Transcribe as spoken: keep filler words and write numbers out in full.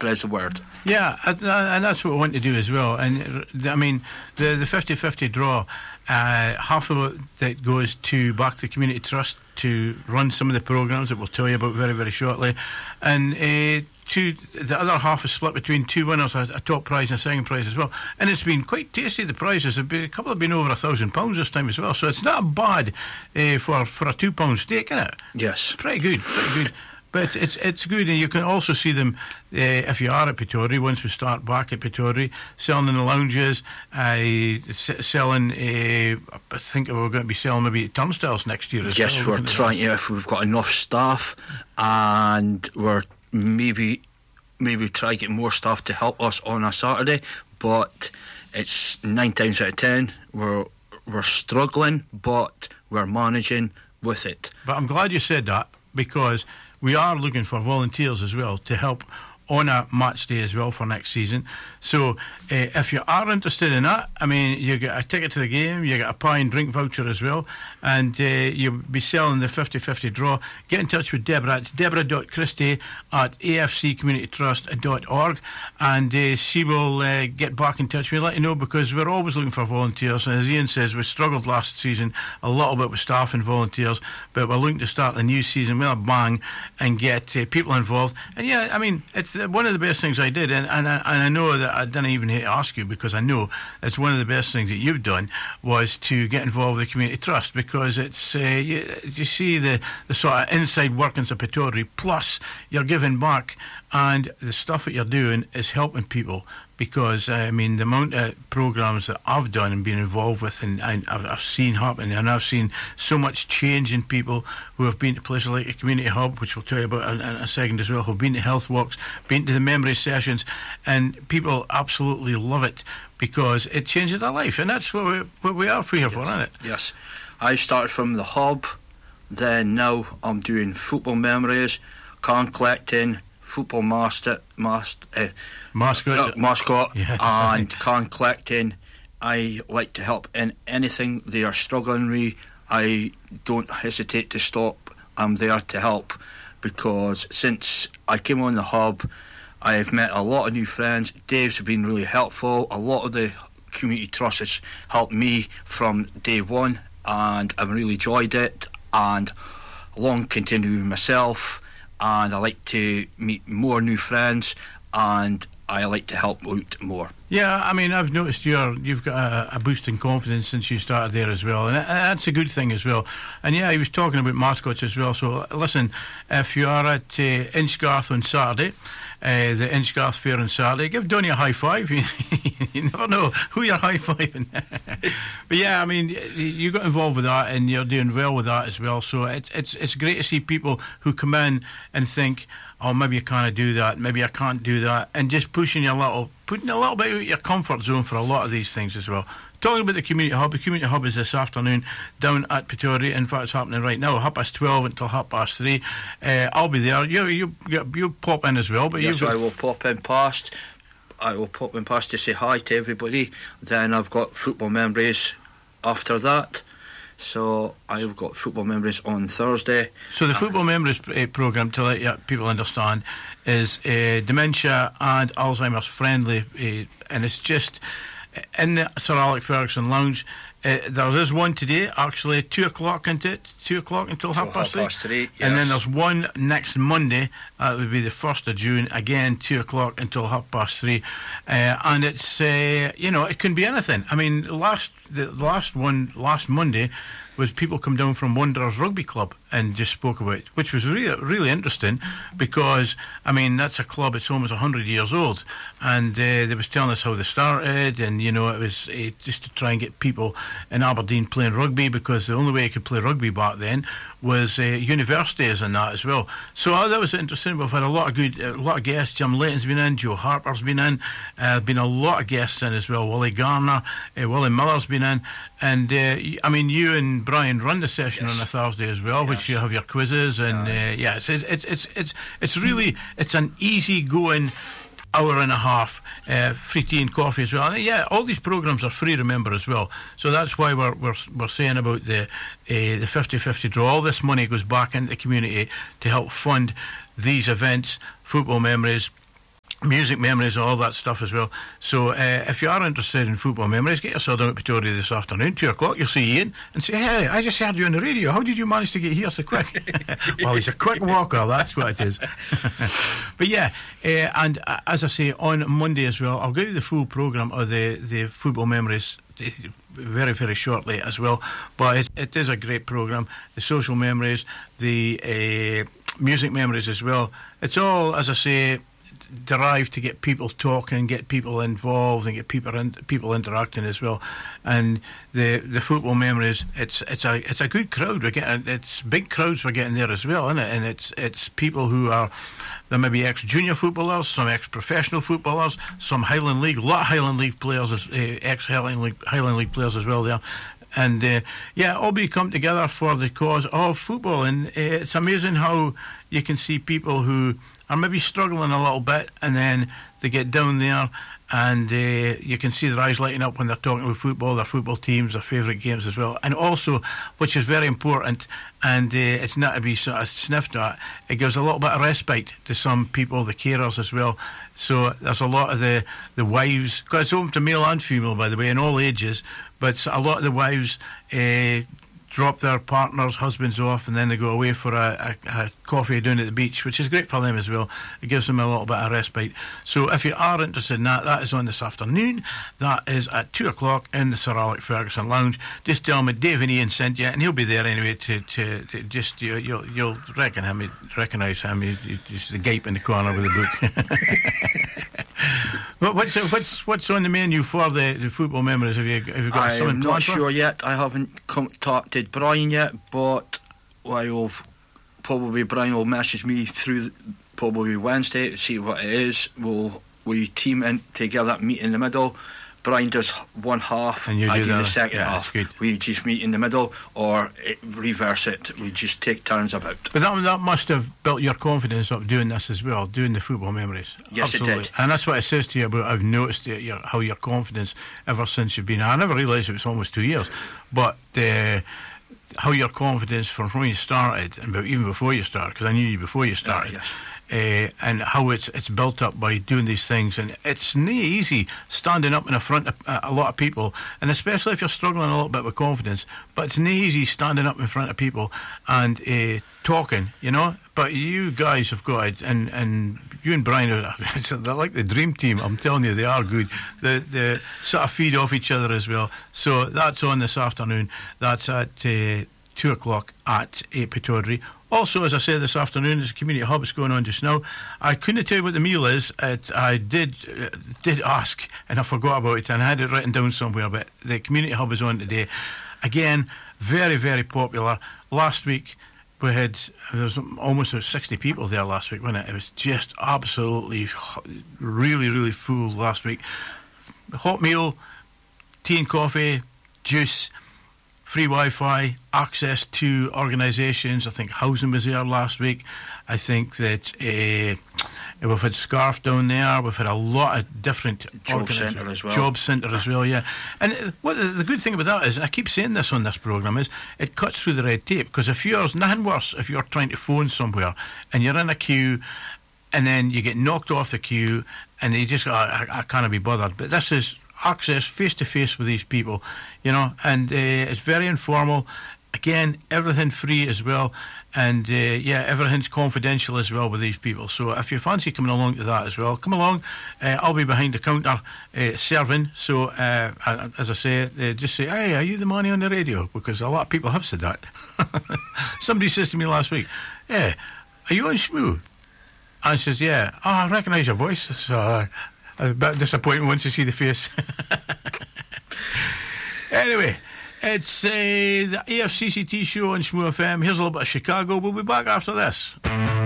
spreads the word. Yeah, and, and that's what we want to do as well. And I mean, the the fifty-fifty draw, uh, half of it that goes to back to the Community Trust to run some of the programmes that we'll tell you about very, very shortly. And uh, two, the other half is split between two winners, a, a top prize and a second prize as well. And it's been quite tasty, the prizes. Have been, a couple have been over a thousand pounds this time as well. So it's not bad uh, for, for a two pound stake, isn't it? Yes. Pretty good, pretty good. But it's it's good, and you can also see them uh, if you are at Pittodrie. Once we start back at Pittodrie, selling in the lounges, uh, s- selling. Uh, I think we're going to be selling maybe turnstiles next year as yes, well. Yes, we're trying to, if we've got enough staff, and we're maybe maybe try to get more staff to help us on a Saturday. But it's nine times out of ten we're we're struggling, but we're managing with it. But I'm glad you said that, because we are looking for volunteers as well to help on a match day as well for next season. So uh, if you are interested in that, I mean, you get a ticket to the game, you get a pie and drink voucher as well, and uh, you'll be selling the fifty-fifty draw. Get in touch with Deborah. It's deborah dot christie at a f c community trust dot org, and uh, she will uh, get back in touch with you, let you know, because we're always looking for volunteers. And as Ian says, we struggled last season a little bit with staff and volunteers, but we're looking to start the new season with a bang and get uh, people involved. And yeah, I mean, it's one of the best things I did, and, and, I, and I know that I didn't even hate to ask you, because I know it's one of the best things that you've done was to get involved with the Community Trust, because it's uh, you, you see the, the sort of inside workings of Pittodrie, plus you're giving back, and the stuff that you're doing is helping people. Because, uh, I mean, the amount of programmes that I've done and been involved with, and, and I've, I've seen happen, and I've seen so much change in people who have been to places like a community hub, which we'll tell you about in, in a second as well, who've been to health walks, been to the memory sessions, and people absolutely love it because it changes their life, and that's what we, what we are for here yes. for, isn't it? Yes. I started from the hub, then now I'm doing football memories, can collecting, football master, master uh, mascot, uh, mascot yes, and can collecting. I like to help in anything they are struggling with. I don't hesitate to stop. I'm there to help, because since I came on the hub, I've met a lot of new friends. Dave's been really helpful. A lot of the community trust has helped me from day one, and I've really enjoyed it, and long continue with myself. And I like to meet more new friends, and I like to help out more. Yeah, I mean, I've noticed you're, you've got a, a boost in confidence since you started there as well, and that's a good thing as well. And yeah, he was talking about mascots as well, so listen, if you are at uh, Inchgarth on Saturday, uh, the Inchgarth Fair on Saturday, give Donny a high five. You, you never know who you're high-fiving. But yeah, I mean, you got involved with that, and you're doing well with that as well, so it's it's it's great to see people who come in and think, oh, maybe I can't do that, maybe I can't do that, and just pushing you a little, putting a little bit out of your comfort zone for a lot of these things as well. Talking about the Community Hub, the Community Hub is this afternoon down at Pittodrie. In fact, it's happening right now, half past twelve until half past three. Uh, I'll be there. You you you pop in as well, but yes, you've got I will pop in past. I will pop in past to say hi to everybody. Then I've got football memories after that. So I've got football memories on Thursday. So the football memories uh, programme, to let you, people understand, is uh, dementia and Alzheimer's friendly, uh, and it's just in the Sir Alec Ferguson Lounge. Uh, there is one today, actually, two o'clock into it, two o'clock until half past three. three yes. And then there's one next Monday, that would be the first of June, again, two o'clock until half past three. Uh, and it's, uh, you know, it can be anything. I mean, last the last one, last Monday, was people come down from Wanderers Rugby Club and just spoke about it, which was really, really interesting, because, I mean, that's a club, it's almost one hundred years old, and uh, they was telling us how they started, and, you know, it was uh, just to try and get people in Aberdeen playing rugby, because the only way you could play rugby back then was uh, universities and that as well. So uh, that was interesting. We've had a lot of good, a lot of guests. Jim Layton's been in, Joe Harper's been in, uh, been a lot of guests in as well. Willie Garner, uh, Willie Miller's been in, and uh, I mean, you and Brian run the session yes. on a Thursday as well, yes. which you have your quizzes, and yeah, uh, yeah it's, it's it's it's it's really it's an easy going hour and a half, uh, free tea and coffee as well. And yeah, all these programmes are free, remember, as well. So that's why we're we're we're saying about the uh, the fifty-fifty draw. All this money goes back into the community to help fund these events, football memories, music memories, all that stuff as well. So uh, if you are interested in football memories, get yourself down to Pretoria this afternoon, two o'clock. You'll see Ian and say, hey, I just heard you on the radio. How did you manage to get here so quick? Well, he's a quick walker, that's what it is. But yeah, uh, and uh, as I say, on Monday as well, I'll give you the full programme of the, the football memories very, very shortly as well. But it, it is a great programme. The social memories, the uh, music memories as well. It's all, as I say, derived to get people talking, get people involved, and get people in, people interacting as well. And the the football memories, it's it's a it's a good crowd. We're getting it's big crowds we're getting there as well, isn't it? And it's it's people who are there may be ex junior footballers, some ex professional footballers, some Highland League, a lot of Highland League players, uh, ex Highland League Highland League players as well there. And uh, yeah, all be come together for the cause of football. And uh, it's amazing how you can see people who are maybe struggling a little bit, and then they get down there, and uh, you can see their eyes lighting up when they're talking about football, their football teams, their favourite games as well. And also, which is very important, and uh, it's not to be sort of sniffed at, it gives a little bit of respite to some people, the carers as well. So there's a lot of the, the wives, because it's open to male and female, by the way, in all ages, but a lot of the wives uh, drop their partners, husbands off, and then they go away for a, a, a coffee down at the beach, which is great for them as well. It gives them a little bit of respite. So if you are interested in that, that is on this afternoon. That is at two o'clock in the Sir Alec Ferguson Lounge. Just tell me Dave and Ian sent you, and he'll be there anyway to, to, to just, you, you'll, you'll reckon him, recognise him. He's just the gape in the corner with the book. What's what's what's on the menu for the, the football memories? Have you have you got something? I'm not sure yet. I haven't contacted Brian yet, but I will probably Brian will message me through probably Wednesday to see what it is. We'll we team in together, meet in the middle. Brian does one half, and you I do, do the, the second yeah, half. We just meet in the middle, or it, reverse it. We just take turns about. But that that must have built your confidence up doing this as well, doing the football memories. Yes, absolutely. It did. And that's what it says to you about. I've noticed it, your, how your confidence ever since you've been. I never realised it was almost two years, but. Uh, how your confidence from when you started, and even before you started, because I knew you before you started, oh, yes. Uh, and how it's it's built up by doing these things. And it's not easy standing up in front of uh, a lot of people, and especially if you're struggling a little bit with confidence, but it's not easy standing up in front of people and uh, talking, you know. But you guys have got it, and, and you and Brian are they're like the dream team. I'm telling you, they are good. They, they sort of feed off each other as well. So that's on this afternoon. That's at uh, two o'clock at uh, Pittodrie. Also, as I said this afternoon, there's a community hub that's going on just now. I couldn't tell you what the meal is. It, I did uh, did ask, and I forgot about it, and I had it written down somewhere, but the community hub is on today. Again, very, very popular. Last week, we had, there was almost sixty people there last week, wasn't it? It was just absolutely, really, really full last week. Hot meal, tea and coffee, juice, free Wi-Fi, access to organisations. I think housing was there last week. I think that uh, we've had Scarf down there. We've had a lot of different job centre as well. Job centre as well, yeah. And what the, the good thing about that is, and I keep saying this on this programme, is it cuts through the red tape. Because if you're nothing worse, if you're trying to phone somewhere and you're in a queue, and then you get knocked off the queue, and you just go, I, I can't be bothered. But this is access face to face with these people, you know, and uh, it's very informal. Again, everything free as well, and uh, yeah, everything's confidential as well with these people. So if you fancy coming along to that as well, come along. Uh, I'll be behind the counter uh, serving. So uh, as I say, uh, just say, "Hey, are you the man on the radio?" Because a lot of people have said that. Somebody says to me last week, "Yeah, are you on Shmoo?" And I says, "Yeah." "Oh, I recognise your voice." So uh, a bit disappointing once you see the face. Anyway, it's uh, the A F C C T show on Shmoo F M. Here's a little bit of Chicago. We'll be back after this.